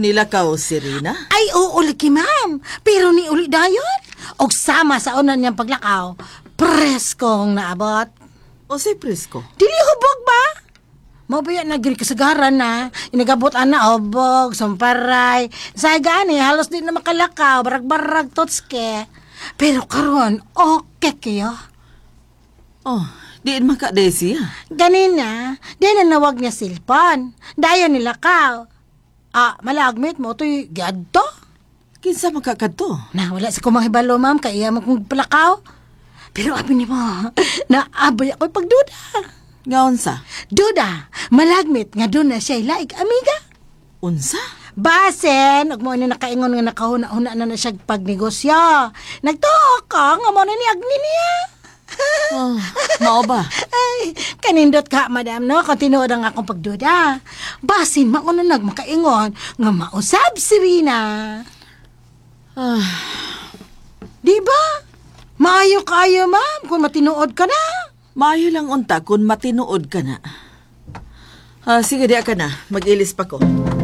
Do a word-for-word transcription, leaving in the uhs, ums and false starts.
Nilakaw si Rina? Ay, oo, laki ma'am. Pero ni uli dayon. Og sama sa unan niyang paglakaw, preskong naabot. O si Prisco? Dili hubog ba? Mabaya nagiri kasagaran na. Inagabot ana hubog, samparay. Sa gani, halos di na makalakaw, barag-barag totske. Pero karon, okay kayo. Oh, diin maka-desi ah. Ganina, di na nawag niya silpon. Dayon nilakaw. Ah, malagmit mo, to'y giadto. Kinsa makakadto? Na, wala sa kumahibalo, ma'am, kaya mo kong palakaw. Pero abi ni mo, naabay ako'y pagduda. Ngaon sa? Duda, malagmit nga doon na siya ilaig, amiga. Unsa? Basen, ug mo ni nakaingon nga nakahuna-huna na na siya pagnegosyo. Nagtuo ka nga mo na ni Agni niya. Oh, mao ba? Ay, kanindot ka, madam, no? Kung tinuod ang akong pagduda. Basin, maunanag makaingon nga mausab si Rina. Ah, Di ba? Maayo kayo, ma'am, kung matinuod ka na. maayo lang unta kung matinuod ka na. Ah, sige, diya ka na. Mag-ilis pa ko.